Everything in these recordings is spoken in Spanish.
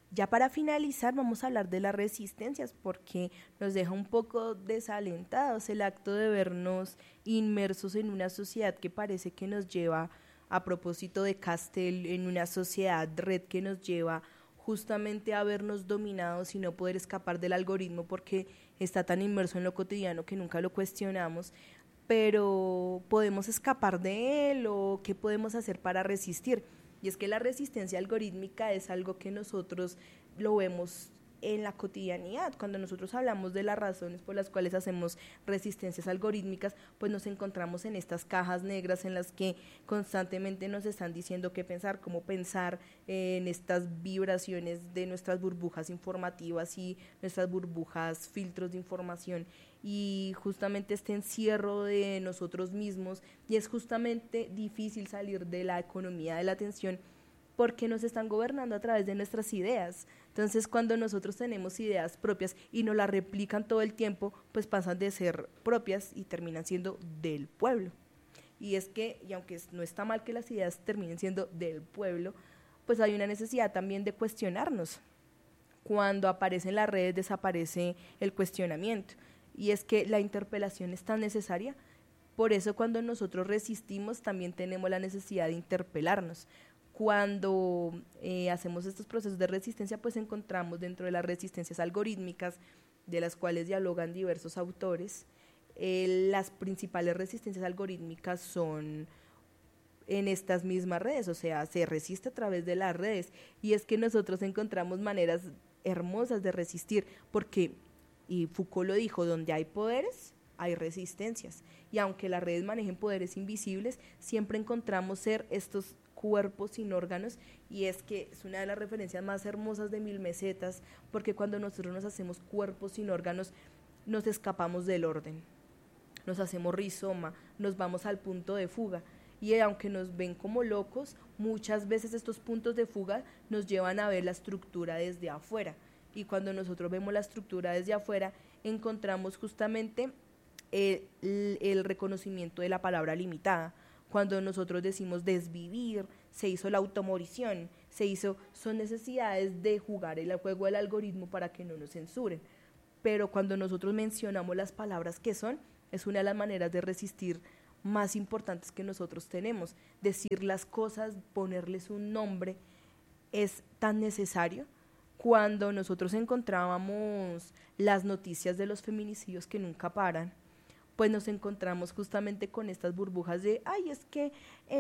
Ya para finalizar, vamos a hablar de las resistencias, porque nos deja un poco desalentados el acto de vernos inmersos en una sociedad que parece que nos lleva, a propósito de Castel, en una sociedad red que nos lleva justamente a vernos dominados y no poder escapar del algoritmo porque está tan inmerso en lo cotidiano que nunca lo cuestionamos, pero ¿podemos escapar de él o qué podemos hacer para resistir? Y es que la resistencia algorítmica es algo que nosotros lo vemos en la cotidianidad. Cuando nosotros hablamos de las razones por las cuales hacemos resistencias algorítmicas, pues nos encontramos en estas cajas negras en las que constantemente nos están diciendo qué pensar, cómo pensar, en estas vibraciones de nuestras burbujas informativas y nuestras burbujas filtros de información, y justamente este encierro de nosotros mismos, y es justamente difícil salir de la economía de la atención porque nos están gobernando a través de nuestras ideas. Entonces, cuando nosotros tenemos ideas propias y nos las replican todo el tiempo, pues pasan de ser propias y terminan siendo del pueblo. Y es que, y aunque no está mal que las ideas terminen siendo del pueblo, pues hay una necesidad también de cuestionarnos. Cuando aparecen las redes desaparece el cuestionamiento. Y es que la interpelación es tan necesaria. Por eso cuando nosotros resistimos también tenemos la necesidad de interpelarnos. Cuando hacemos estos procesos de resistencia, pues encontramos dentro de las resistencias algorítmicas, de las cuales dialogan diversos autores, las principales resistencias algorítmicas son en estas mismas redes, o sea, se resiste a través de las redes, y es que nosotros encontramos maneras hermosas de resistir, porque, y Foucault lo dijo, donde hay poderes, hay resistencias, y aunque las redes manejen poderes invisibles, siempre encontramos ser estos cuerpos sin órganos, y es que es una de las referencias más hermosas de Mil Mesetas, porque cuando nosotros nos hacemos cuerpos sin órganos, nos escapamos del orden, nos hacemos rizoma, nos vamos al punto de fuga, y aunque nos ven como locos, muchas veces estos puntos de fuga nos llevan a ver la estructura desde afuera, y cuando nosotros vemos la estructura desde afuera, encontramos justamente el reconocimiento de la palabra limitada. Cuando nosotros decimos desvivir, se hizo la automorición, son necesidades de jugar el juego del algoritmo para que no nos censuren. Pero cuando nosotros mencionamos las palabras que son, es una de las maneras de resistir más importantes que nosotros tenemos. Decir las cosas, ponerles un nombre, es tan necesario. Cuando nosotros encontrábamos las noticias de los feminicidios que nunca paran, pues nos encontramos justamente con estas burbujas de, ay, es que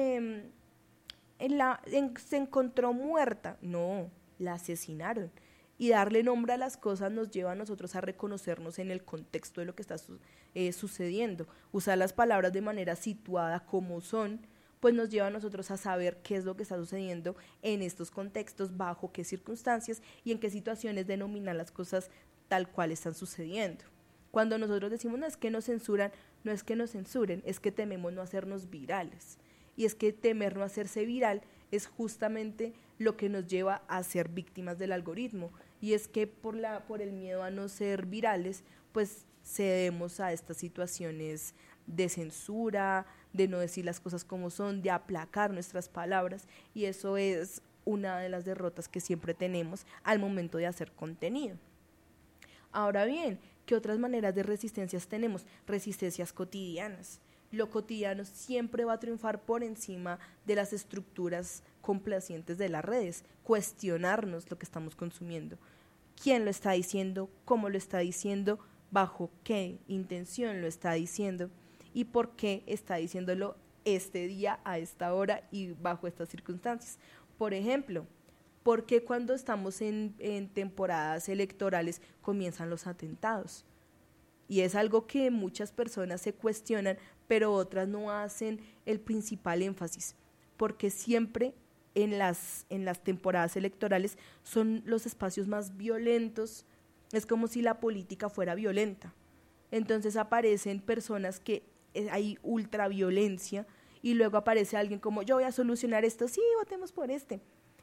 se encontró muerta. No, la asesinaron. Y darle nombre a las cosas nos lleva a nosotros a reconocernos en el contexto de lo que está sucediendo. Usar las palabras de manera situada como son, pues nos lleva a nosotros a saber qué es lo que está sucediendo en estos contextos, bajo qué circunstancias y en qué situaciones denominar las cosas tal cual están sucediendo. Cuando nosotros decimos no es que nos censuran, no es que nos censuren, es que tememos no hacernos virales. Y es que temer no hacerse viral es justamente lo que nos lleva a ser víctimas del algoritmo. Y es que por el miedo a no ser virales, pues cedemos a estas situaciones de censura, de no decir las cosas como son, de aplacar nuestras palabras, y eso es una de las derrotas que siempre tenemos al momento de hacer contenido. Ahora bien, ¿qué otras maneras de resistencias tenemos? Resistencias cotidianas. Lo cotidiano siempre va a triunfar por encima de las estructuras complacientes de las redes. Cuestionarnos lo que estamos consumiendo. ¿Quién lo está diciendo? ¿Cómo lo está diciendo? ¿Bajo qué intención lo está diciendo? ¿Y por qué está diciéndolo este día, a esta hora y bajo estas circunstancias? Por ejemplo, ¿por qué cuando estamos en temporadas electorales comienzan los atentados? Y es algo que muchas personas se cuestionan, pero otras no hacen el principal énfasis, porque siempre en las temporadas electorales son los espacios más violentos. Es como si la política fuera violenta. Entonces aparecen personas que hay ultraviolencia, y luego aparece alguien como yo voy a solucionar esto, sí, votemos por este.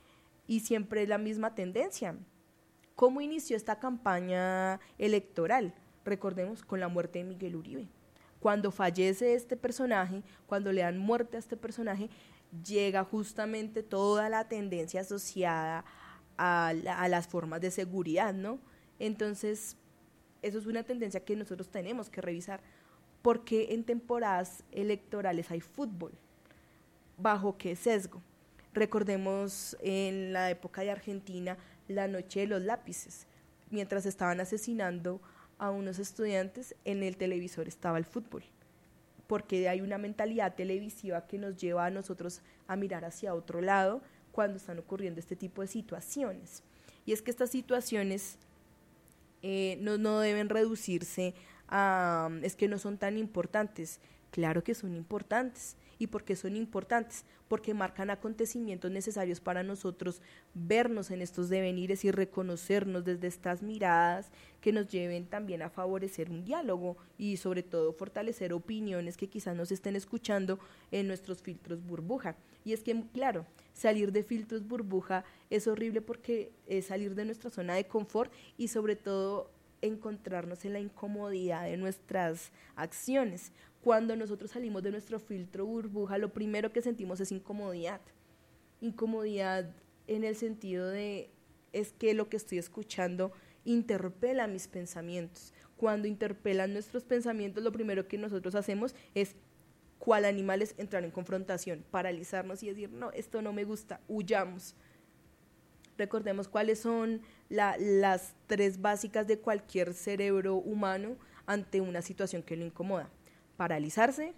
Y siempre es la misma tendencia. ¿Cómo inició esta campaña electoral? Recordemos, con la muerte de Miguel Uribe. Cuando fallece este personaje, cuando le dan muerte a este personaje, llega justamente toda la tendencia asociada a las formas de seguridad, ¿no? Entonces, eso es una tendencia que nosotros tenemos que revisar. ¿Por qué en temporadas electorales hay fútbol? ¿Bajo qué sesgo? Recordemos en la época de Argentina, la noche de los lápices. Mientras estaban asesinando a unos estudiantes, en el televisor estaba el fútbol. Porque hay una mentalidad televisiva que nos lleva a nosotros a mirar hacia otro lado cuando están ocurriendo este tipo de situaciones. Y es que estas situaciones no deben reducirse a, es que no son tan importantes. Claro que son importantes. ¿Y por qué son importantes? Porque marcan acontecimientos necesarios para nosotros vernos en estos devenires y reconocernos desde estas miradas que nos lleven también a favorecer un diálogo y sobre todo fortalecer opiniones que quizás nos estén escuchando en nuestros filtros burbuja. Y es que, claro, salir de filtros burbuja es horrible porque es salir de nuestra zona de confort y sobre todo encontrarnos en la incomodidad de nuestras acciones. Cuando nosotros salimos de nuestro filtro burbuja, lo primero que sentimos es incomodidad. Incomodidad en el sentido de, es que lo que estoy escuchando interpela mis pensamientos. Cuando interpelan nuestros pensamientos, lo primero que nosotros hacemos es, cual animales, entrar en confrontación, paralizarnos y decir, no, esto no me gusta, huyamos. Recordemos cuáles son las 3 básicas de cualquier cerebro humano ante una situación que lo incomoda. Paralizarse,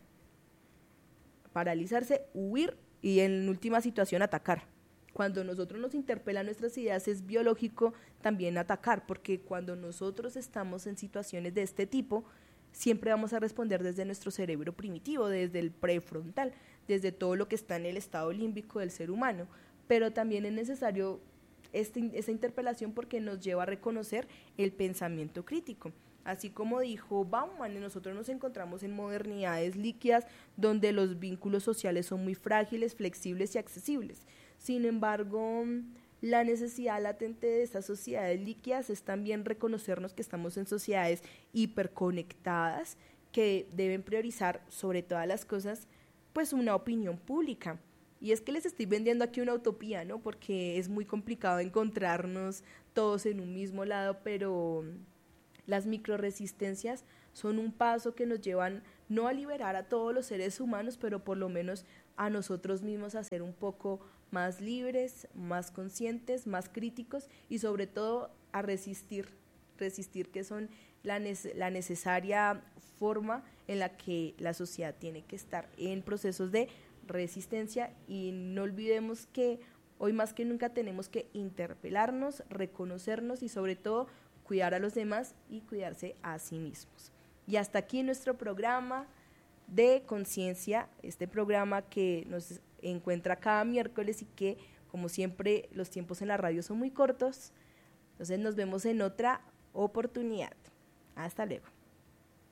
huir y en última situación atacar. Cuando nosotros nos interpelan nuestras ideas es biológico también atacar, porque cuando nosotros estamos en situaciones de este tipo, siempre vamos a responder desde nuestro cerebro primitivo, desde el prefrontal, desde todo lo que está en el estado límbico del ser humano, pero también es necesario esta interpelación porque nos lleva a reconocer el pensamiento crítico. Así como dijo Bauman, nosotros nos encontramos en modernidades líquidas donde los vínculos sociales son muy frágiles, flexibles y accesibles. Sin embargo, la necesidad latente de estas sociedades líquidas es también reconocernos que estamos en sociedades hiperconectadas que deben priorizar sobre todas las cosas pues una opinión pública. Y es que les estoy vendiendo aquí una utopía, ¿no? Porque es muy complicado encontrarnos todos en un mismo lado, pero las microresistencias son un paso que nos llevan no a liberar a todos los seres humanos, pero por lo menos a nosotros mismos a ser un poco más libres, más conscientes, más críticos y sobre todo a resistir que son la necesaria forma en la que la sociedad tiene que estar en procesos de resistencia. Y no olvidemos que hoy más que nunca tenemos que interpelarnos, reconocernos y sobre todo cuidar a los demás y cuidarse a sí mismos. Y hasta aquí nuestro programa de conciencia, este programa que nos encuentra cada miércoles y que, como siempre, los tiempos en la radio son muy cortos. Entonces nos vemos en otra oportunidad. Hasta luego.